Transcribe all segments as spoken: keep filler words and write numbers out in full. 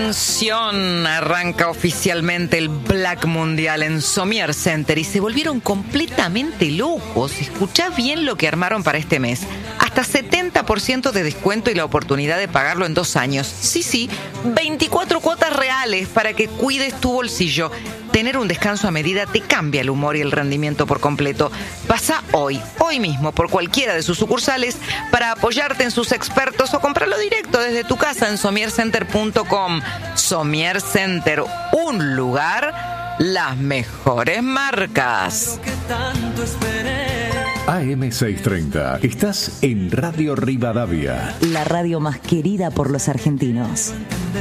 Atención, arranca oficialmente el Black Mundial en Somier Center y se volvieron completamente locos. Escuchá bien lo que armaron para este mes. Hasta setenta por ciento de descuento y la oportunidad de pagarlo en dos años. Sí, sí, veinticuatro cuotas reales para que cuides tu bolsillo. Tener un descanso a medida te cambia el humor y el rendimiento por completo. Pasa hoy, hoy mismo, por cualquiera de sus sucursales para apoyarte en sus expertos o comprarlo directo desde tu casa en somier center punto com. Somier Center, un lugar, las mejores marcas. A M seiscientos treinta, estás en Radio Rivadavia, la radio más querida por los argentinos.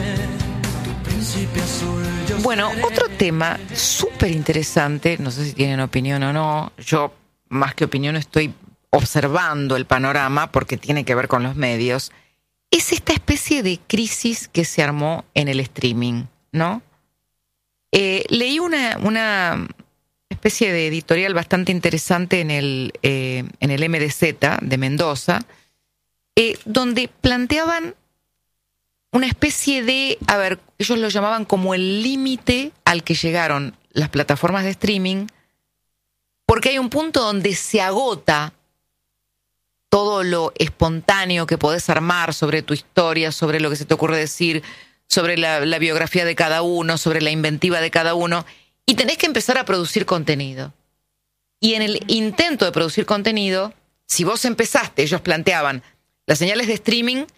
Bueno, otro tema súper interesante, no sé si tienen opinión o no, yo más que opinión estoy observando el panorama porque tiene que ver con los medios, es esta especie de crisis que se armó en el streaming, ¿no? Eh, leí una, una especie de editorial bastante interesante en el, eh, en el M D Z de Mendoza, eh, donde planteaban una especie de, a ver, ellos lo llamaban como el límite al que llegaron las plataformas de streaming, porque hay un punto donde se agota todo lo espontáneo que podés armar sobre tu historia, sobre lo que se te ocurre decir, sobre la, la biografía de cada uno, sobre la inventiva de cada uno, y tenés que empezar a producir contenido. Y en el intento de producir contenido, si vos empezaste, ellos planteaban, las señales de streaming